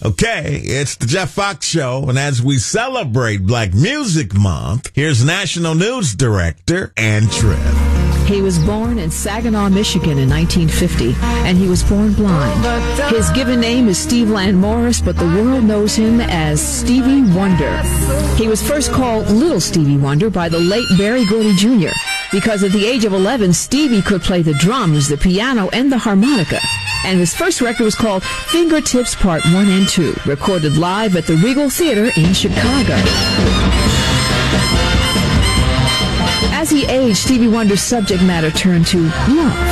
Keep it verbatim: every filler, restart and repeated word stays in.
Okay, it's the Jeff Fox Show, and as we celebrate Black Music Month, here's National News Director Ann Tripp. He was born in Saginaw, Michigan in nineteen fifty, and he was born blind. His given name is Steve Land Morris, but the world knows him as Stevie Wonder. He was first called Little Stevie Wonder by the late Berry Gordy Junior because at the age of eleven, Stevie could play the drums, the piano, and the harmonica. And his first record was called Fingertips Part one and two, recorded live at the Regal Theater in Chicago. As he aged, Stevie Wonder's subject matter turned to love.